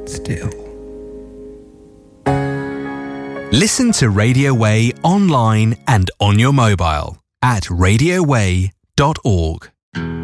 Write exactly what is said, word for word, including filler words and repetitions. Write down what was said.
still. Listen to Radio Way online and on your mobile at radio way dot org.